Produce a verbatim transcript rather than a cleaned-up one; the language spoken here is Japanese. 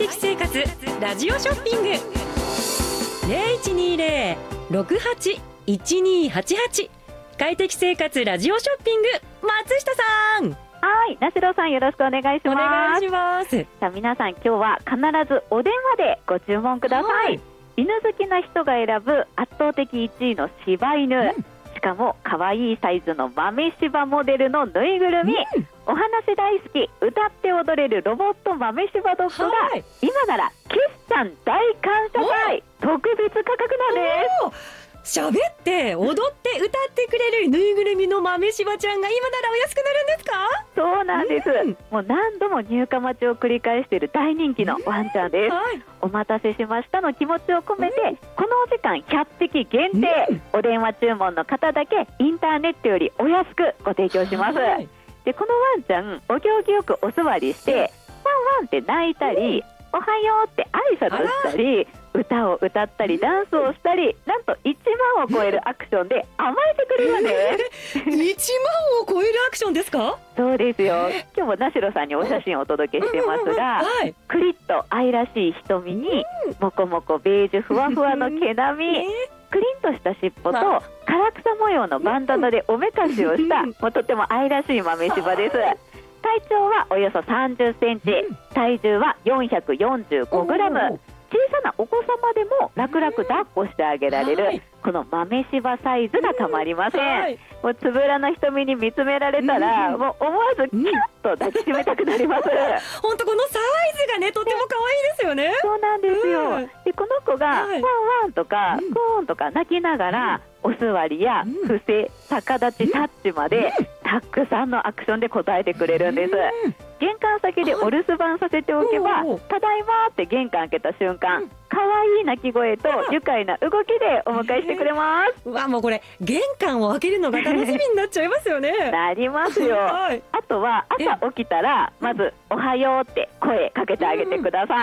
適生活ラジオショッピング ゼロいちにゼロ ろくはち いちにはちはち 快適生活ラジオショッピング、松下さん。 はい、なしろさんよろしくお願いします。 お願いします。 さあ皆さん、今日は必ずお電話でご注文ください、はい、犬好きな人が選ぶ圧倒的いちいの柴犬、うん、しかも可愛いサイズの豆柴モデルのぬいぐるみ、うん、お話大好き、歌って踊れるロボット豆柴ドッグが、はい、今なら決算大感謝祭特別価格なんです。 喋って踊って歌ってくれるぬいぐるみの豆柴ちゃんが今ならお安くなるんですか？ そうなんです、うん、もう何度も入荷待ちを繰り返している大人気のワンちゃんです、うん、はい、お待たせしましたの気持ちを込めて、うん、このお時間ひゃっぴき限定、うん、お電話注文の方だけインターネットよりお安くご提供します、はい、でこのワンちゃんお行儀よくお座りして、うん、ワンワンって鳴いたり、うん、おはようって挨拶したり、歌を歌ったりダンスをしたり、なんといちまんを超えるアクションで甘えてくれるんですいちまんを超えるアクションですか？そうですよ。今日もなしろさんにお写真をお届けしてますが、うんうんうん、はい、クリッと愛らしい瞳に、うん、もこもこベージュふわふわの毛並み、クリンとした尻尾と唐草模様のバンダナでおめかしをした、もうとっても愛らしい豆柴です。体長はおよそさんじゅっセンチ、体重はよんひゃくよんじゅうごグラム、小さなお子様でも楽々抱っこしてあげられる、はい、この豆柴サイズがたまりません、はい、もうつぶらな瞳に見つめられたら、うん、もう思わずキュッと抱きしめたくなります、 うん、本当このサイズがねとても可愛いですよね。 そうなんですよ、うん、でこの子がワンワンとか、うん、コーンとか鳴きながら、うん、お座りや伏せ、逆立ち、タッチまで、うん、たくさんのアクションで応えてくれるんです、うん、玄関先でお留守番させておけば、ただいまって玄関開けた瞬間、うん、可愛い鳴き声と愉快な動きでお迎えしてくれます。 うわ、もうこれ玄関を開けるのが楽しみになっちゃいますよねなりますよ、はい、あとは朝起きたらまずおはようって声かけてあげてください。